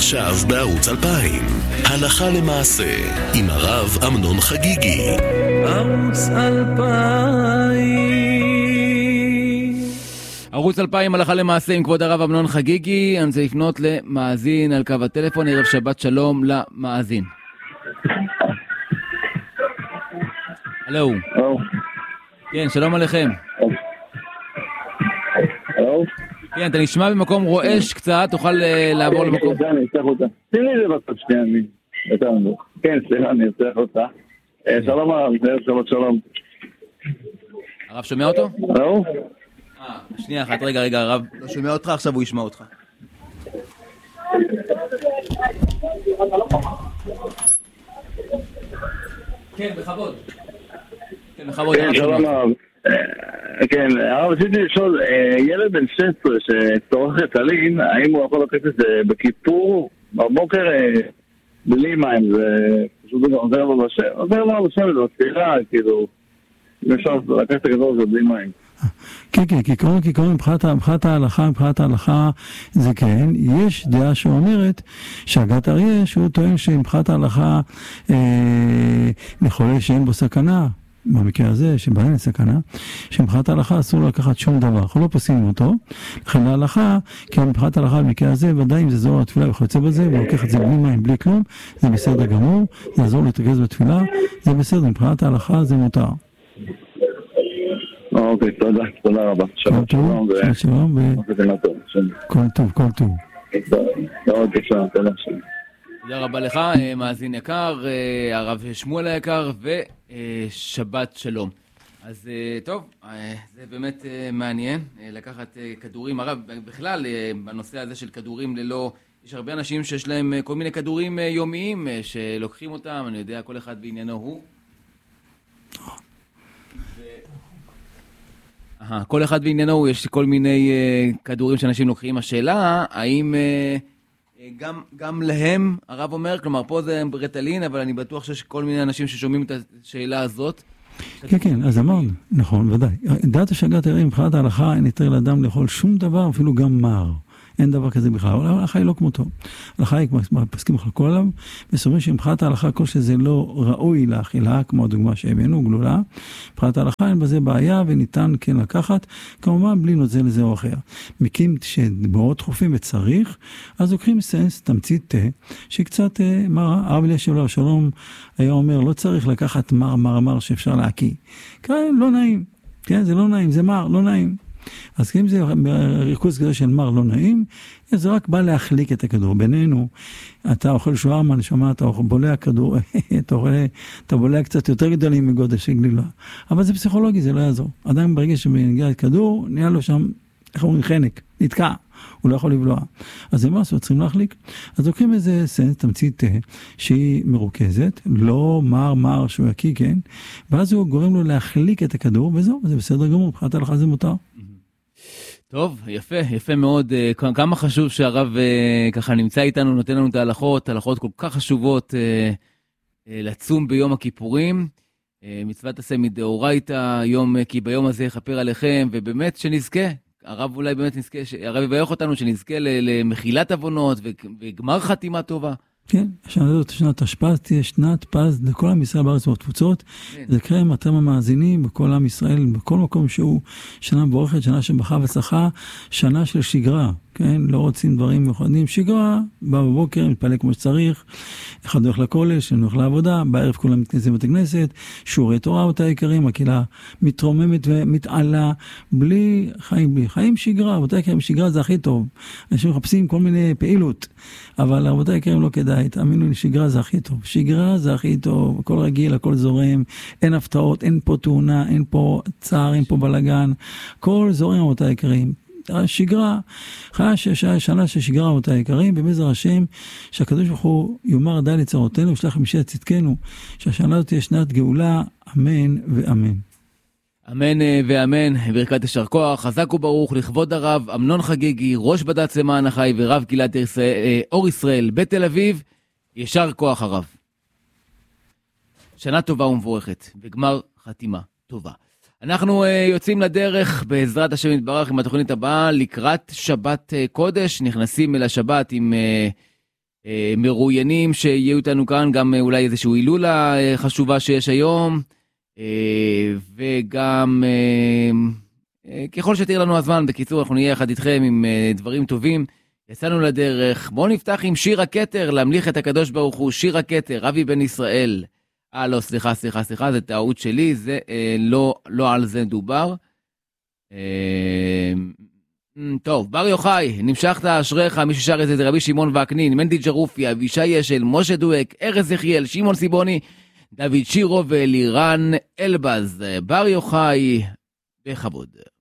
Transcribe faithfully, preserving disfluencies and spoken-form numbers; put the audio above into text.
עכשיו בערוץ אלפיים, הלכה למעשה, עם הרב אמנון חגיגי. ערוץ אלפיים. ערוץ אלפיים, הלכה למעשה עם כבוד הרב אמנון חגיגי. אני רוצה לפנות למאזין על קו הטלפון. ערב שבת שלום למאזין. הלו. הלו. כן, שלום עליכם. הלו. כן, אתה נשמע במקום רועש קצת, תוכל לעבור למקום. כן, אני אצטרך אותה. תראי לי בצד שנייה, אני יותר נמוך. כן, סליחה, אני אצטרך אותה. שלום הרב, שבת שלום. הרב שומע אותו? הלו? אה, שנייה אחת, רגע, רגע, הרב לא שומע אותך, עכשיו הוא ישמע אותך. כן, בכבוד. כן, בכבוד. כן, שלום הרב. כן, הרב, רציתי לשאול, ילד בן שש עשרה שצורך ריטלין, האם הוא יכול לקחת את זה בכיפור? בבוקר בלי מים, זה פשוט עוזר לו בשם, עוזר לו בשם, זה בתפילה, כאילו, אם אפשר לקחת את הכדור הזה בלי מים. כן, כן, כעיקרון, כעיקרון, מבחינת ההלכה, מבחינת ההלכה זה כן. יש דעה שאומרת שהגת אריה, שהוא טוען שמבחינת ההלכה לחולה שאין בו סכנה, במקרה הזה, שבא אין סכנה, שמבחינת ההלכה אסור לו לקחת שום דבר, אנחנו לא פוסלים אותו, לכן ההלכה, כי מבחינת ההלכה במקרה הזה, ודאי אם זה זור לתפילה וכיוצא בזה, והוא לוקח את זה בלי מים, בלי כלום, זה בסדר גמור, זה יעזור להתרכז בתפילה, זה בסדר, מבחינת ההלכה זה מותר. אוקיי, תודה, תודה רבה. כל טוב, שבת שלום, כל טוב, כל טוב. תודה רבה לך, מאזין יקר, הרב שמואל היקר, ושבת שלום. אז טוב, זה באמת מעניין, לקחת כדורים, הרב, בכלל, בנושא הזה של כדורים ללא, יש הרבה אנשים שיש להם כל מיני כדורים יומיים, שלוקחים אותם, אני יודע, כל אחד בעניינו הוא. Aha, כל אחד בעניינו, יש כל מיני uh, כדורים שאנשים לוקחים. השאלה, האם uh, גם, גם להם, הרב אומר, כלומר, פה זה ריטלין, אבל אני בטוח שיש כל מיני אנשים ששומעים את השאלה הזאת. כן, כן, אז אמרנו, נכון, ודאי. דעת השגת הרי, מבחינת ההלכה, אין יותר לאדם לאכול שום דבר, אפילו גם מר. אין דבר כזה בכלל, אבל ההלכה היא לא כמותו. ההלכה היא, כמו פסקים חלקו עליו, וסוברים שמבחינת ההלכה, כל שזה לא ראוי לאכילה, כמו הדוגמה שהבאנו, גלולה, מבחינת ההלכה אין בזה בעיה, וניתן כן לקחת, כמובן בלי נוזל לזה או אחר. מקים שבאות דחופים וצריך, אז לוקחים סנס, תמצית תה, שקצת מר, הרב אלישיב שלום היה אומר, לא צריך לקחת מר, מר, מר שאפשר להקיא. כן, לא נעים. כן, זה לא נעים, זה מר, לא נעים. אז אם זה ריכוז כזה של מר לא נעים, זה רק בא להחליק את הכדור. בינינו, אתה אוכל שוארמן, שמע, אתה בולע כדור, אתה, אתה בולע קצת יותר גדולים מגודל של גלילה. אבל זה פסיכולוגי, זה לא יעזור. אדם ברגע שמגיע את כדור, נהיה לו שם, איך אומרים, חנק, נתקע. הוא לא יכול לבלוע. אז זה מה עשו, צריכים להחליק. אז לוקחים איזה סנס, תמצית תה, שהיא מרוכזת, לא מר מר שהוא יקיא, כן? ואז הוא גורם לו להחליק את הכדור, וזהו, זה בסדר גמור, מבחינת ההלכה זה מותר. טוב, יפה, יפה מאוד. כמה חשוב שהרב ככה נמצא איתנו, נותן לנו את ההלכות, הלכות כל כך חשובות לצום ביום הכיפורים. מצוות עשה מדאורייתא, יום, כי ביום הזה יכפר עליכם, ובאמת שנזכה, הרב אולי באמת נזכה, הרב יברך אותנו שנזכה למחילת עוונות וגמר חתימה טובה. כן, השנה הזאת שנת תשפ"ז תהיה שנת פז לכל עם ישראל בארץ ובתפוצות. זה קרם אתם המאזינים בכל עם ישראל, בכל מקום שהוא שנה מבורכת, שנה של ברכה וצלחה, שנה של שגרה. כן, לא רוצים דברים מיוחדים, שגרה, בא בבוקר, מתפלל כמו שצריך, אחד הולך לקולש, שני הולך לעבודה, בערב כולם מתכנסים בבית הכנסת, שיעורי תורה אותה יקרים, הקהילה מתרוממת ומתעלה, בלי חיים, בלי חיים שגרה, אותה יקרים, שגרה זה הכי טוב, אנשים מחפשים כל מיני פעילות, אבל אותה יקרים לא כדאי, תאמינו לי, שגרה זה הכי טוב, שגרה זה הכי טוב, הכל רגיל, הכל זורם, אין הפתעות, אין פה תאונה, אין פה צער, אין פה בלגן, כל זורם אותה יקרים, השגרה, חיה שנה ששגרה אותה העיקרים, במזר השם, שהקדוש ברוך הוא יאמר די לצרותינו, ושלח משיח צדקנו, שהשנה הזאת תהיה שנת גאולה, אמן ואמן. אמן ואמן, ברכת יישר כוח, חזק וברוך, לכבוד הרב אמנון חגיגי, ראש בד"ץ למען החי ורב קהילת אור ישראל בתל אביב, יישר כוח הרב. שנה טובה ומבורכת, וגמר חתימה טובה. אנחנו uh, יוצאים לדרך בעזרת השם יתברך עם התוכנית הבאה לקראת שבת uh, קודש, נכנסים אל השבת עם uh, מרואיינים שיהיו איתנו כאן, גם אולי איזושהי הילולה חשובה שיש היום, וגם ככל שתהיה לנו הזמן, בקיצור אנחנו נהיה יחד איתכם עם דברים טובים. יצאנו לדרך, בואו נפתח עם שיר הכתר, להמליך את הקדוש ברוך הוא, שיר הכתר, רבי בן ישראל. אה לא, סליחה, סליחה, סליחה, זה טעות שלי, זה אה, לא, לא על זה דובר. אה, טוב, בר יוחאי, נמשכת אשריך, מי ששר את זה זה רבי שמעון וקנין, מנדי ג'רופיה, אבישי אשל, משה דואק, ארז יחיאל, שמעון סיבוני, דוד שירו ואלירן אלבז. בר יוחאי, בכבוד.